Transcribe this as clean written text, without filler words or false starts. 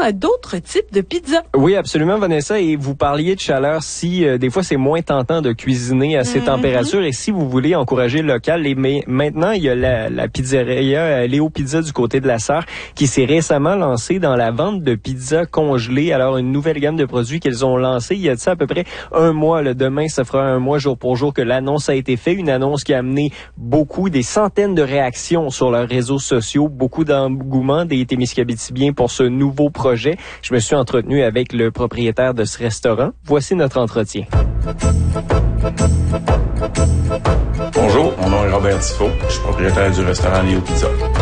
à d'autres types de pizzas. Oui, absolument, Vanessa. Et vous parliez de chaleur. Si des fois, c'est moins tentant de cuisiner à ces températures. Et si vous voulez encourager le local, maintenant, il y a la pizzeria Léo Pizza du côté de la Sarre qui s'est récemment lancée dans la vente de pizzas congelées. Alors, une nouvelle gamme de produits qu'ils ont lancée il y a de ça à peu près un mois. Demain, ça fera un mois jour pour jour que l'annonce a été faite. Une annonce qui a amené des centaines de réactions sur leurs réseaux sociaux, beaucoup d'engouement des Témiscabitibiens pour ce nouveau projet. Je me suis entretenu avec le propriétaire de ce restaurant. Voici notre entretien. Bonjour, mon nom est Robert Tifo. Je suis propriétaire du restaurant Léo Pizza.